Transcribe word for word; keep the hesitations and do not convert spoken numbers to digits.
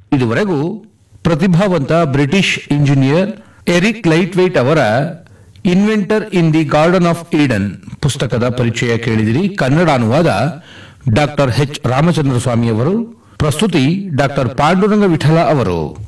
ಇದುವರೆಗೂ ಪ್ರತಿಭಾವಂತ British engineer Eric lightweight ಅವರ inventor in the garden of Eden ಪುಸ್ತಕದ ಪರಿಚಯ ಕೇಳಿದಿರಿ. ಕನ್ನಡ ಅನುವಾದ ಡಾಕ್ಟರ್ ಎಚ್ ರಾಮಚಂದ್ರ ಸ್ವಾಮಿ ಅವರು. ಪ್ರಸ್ತುತಿ ಡಾಕ್ಟರ್ ಪಾಂಡುರಂಗ ವಿಠಲ ಅವರು.